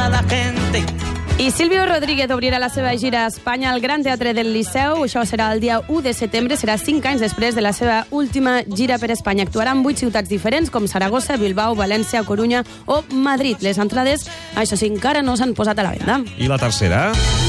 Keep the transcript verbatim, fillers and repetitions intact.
demasiada gente. I Silvio Rodríguez obrirà la seva gira a Espanya al Gran Teatre del Liceu. Això serà el dia u de setembre, serà cinc anys després de la seva última gira per Espanya. Actuarà en vuit ciutats diferents, com Saragossa, Bilbao, València, Corunya o Madrid. Les entrades, això sí, encara no s'han posat a la venda. I la tercera?